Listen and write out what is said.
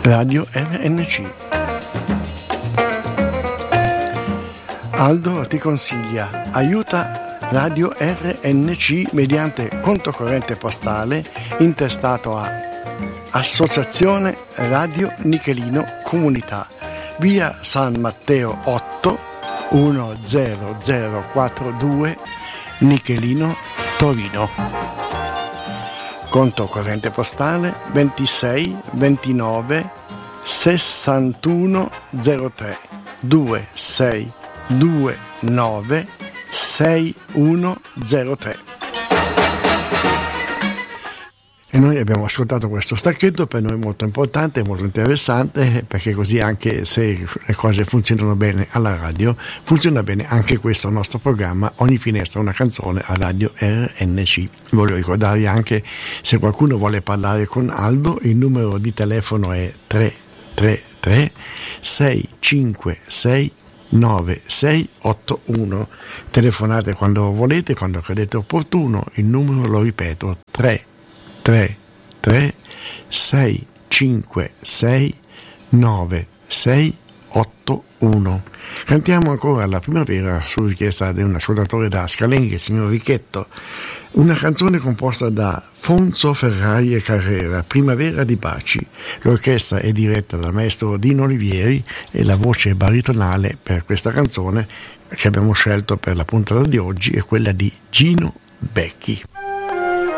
Radio RNC. Aldo ti consiglia: aiuta Radio RNC mediante conto corrente postale intestato a Associazione Radio Nichelino Comunità, via San Matteo 8 10042 Nichelino, Torino. Conto corrente postale 26 29 61 03 26 29 6103. E noi abbiamo ascoltato questo stacchetto, per noi molto importante, molto interessante, perché così anche se le cose funzionano bene alla radio, funziona bene anche questo nostro programma, Ogni finestra una canzone, a Radio RNC. Voglio ricordarvi anche, se qualcuno vuole parlare con Aldo, il numero di telefono è 333 656 9681. Telefonate quando volete, quando credete opportuno. Il numero, lo ripeto, 333 656 9681. Cantiamo ancora La primavera su richiesta di un ascoltatore da Scalenghi, il signor Ricchetto, una canzone composta da Fonzo Ferrari e Carrera, Primavera di Baci. L'orchestra è diretta dal maestro Dino Olivieri e la voce baritonale per questa canzone che abbiamo scelto per la puntata di oggi è quella di Gino Becchi.